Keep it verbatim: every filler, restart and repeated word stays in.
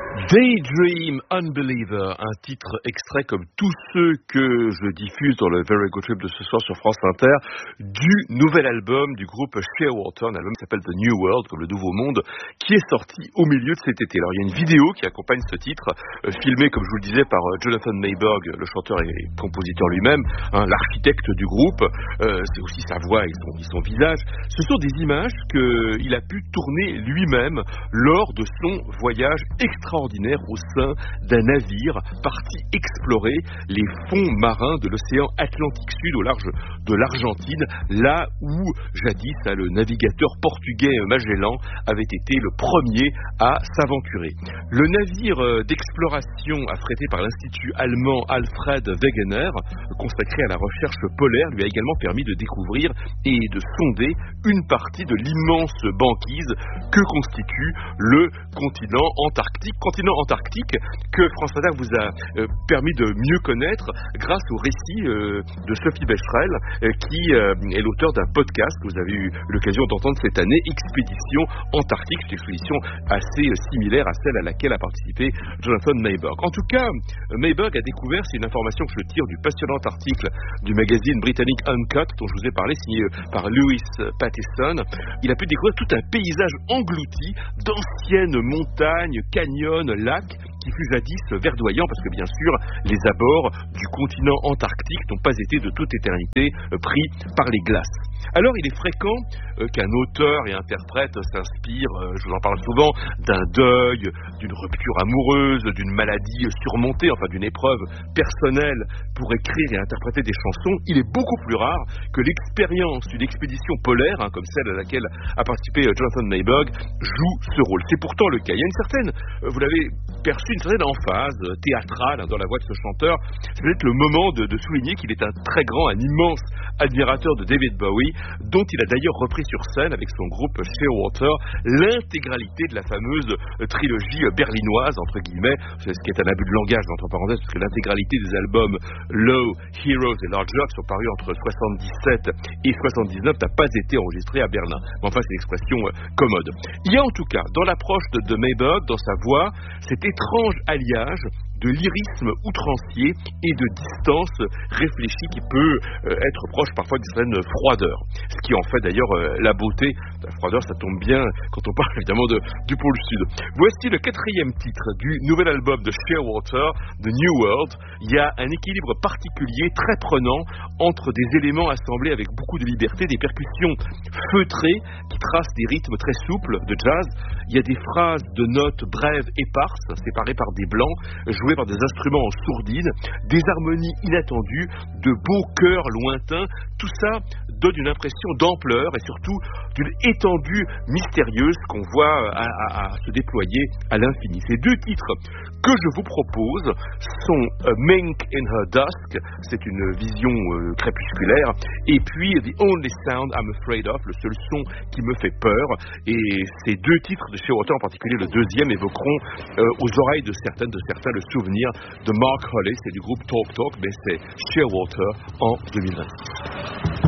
Daydream Unbeliever, un titre extrait comme tous ceux que je diffuse dans le Very Good Trip de ce soir sur France Inter, du nouvel album du groupe Shearwater, un album qui s'appelle The New World, comme le Nouveau Monde, qui est sorti au milieu de cet été. Alors il y a une vidéo qui accompagne ce titre, euh, filmée, comme je vous le disais, par euh, Jonathan Mayberg, le chanteur et compositeur lui-même, hein, l'architecte du groupe. Euh, c'est aussi sa voix et son, et son visage. Ce sont des images qu'il a pu tourner lui-même lors de son voyage extraordinaire au sein d'un navire parti explorer les fonds marins de l'océan Atlantique Sud au large de l'Argentine, là où jadis hein, le navigateur portugais Magellan avait été le premier à s'aventurer. Le navire d'exploration affrété par l'Institut allemand Alfred Wegener, consacré à la recherche polaire, lui a également permis de découvrir et de sonder une partie de l'immense banquise que constitue le continent antarctique. Continent antarctique que France Inter vous a euh, permis de mieux connaître grâce au récit euh, de Sophie Becherel euh, qui euh, est l'auteur d'un podcast que vous avez eu l'occasion d'entendre cette année, Expédition Antarctique, une expédition assez euh, similaire à celle à laquelle a participé Jonathan Mayberg. En tout cas, Mayberg a découvert, c'est une information que je tire du passionnant article du magazine britannique Uncut dont je vous ai parlé, signé par Lewis Pattison. Il a pu découvrir tout un paysage englouti d'anciennes montagnes, canyons, lacs qui fut jadis verdoyant parce que bien sûr les abords du continent antarctique n'ont pas été de toute éternité pris par les glaces. Alors il est fréquent euh, qu'un auteur et interprète s'inspire, euh, je vous en parle souvent, d'un deuil, d'une rupture amoureuse, d'une maladie surmontée, enfin d'une épreuve personnelle pour écrire et interpréter des chansons. Il est beaucoup plus rare que l'expérience d'une expédition polaire, hein, comme celle à laquelle a participé euh, Jonathan Mayberg, joue ce rôle. C'est pourtant le cas. Il y a une certaine, euh, vous l'avez perçu, une certaine emphase euh, théâtrale hein, dans la voix de ce chanteur. C'est peut-être le moment de, de souligner qu'il est un très grand, un immense admirateur de David Bowie, dont il a d'ailleurs repris sur scène avec son groupe Shearwater l'intégralité de la fameuse trilogie berlinoise, entre guillemets, ce qui est un abus de langage entre parenthèses, parce que l'intégralité des albums Low, Heroes et Larger qui sont parus entre soixante-dix-sept et soixante-dix-neuf n'a pas été enregistré à Berlin. Mais enfin, c'est une expression commode. Il y a en tout cas, dans l'approche de, de Mayberg, dans sa voix, cet étrange alliage de lyrisme outrancier et de distance réfléchie qui peut euh, être proche parfois d'une certaine froideur. Ce qui en fait d'ailleurs euh, la beauté. La froideur, ça tombe bien quand on parle évidemment de, du pôle sud. Voici le quatrième titre du nouvel album de Shearwater, The New World. Il y a un équilibre particulier, très prenant, entre des éléments assemblés avec beaucoup de liberté, des percussions feutrées qui tracent des rythmes très souples de jazz. Il y a des phrases de notes brèves, éparses, séparées par des blancs, jouées par des instruments en sourdine, des harmonies inattendues, de beaux chœurs lointains. Tout ça donne une impression d'ampleur et surtout d'une étendue mystérieuse qu'on voit à, à, à se déployer à l'infini. Ces deux titres que je vous propose sont A Mink in Her Dusk, c'est une vision euh, crépusculaire, et puis The Only Sound I'm Afraid Of, le seul son qui me fait peur. Et ces deux titres de Shearwater, en particulier le deuxième, évoqueront euh, aux oreilles de certaines, de certains le souvenir de Mark Hollis et du groupe Talk Talk, mais c'est Shearwater en deux mille vingt.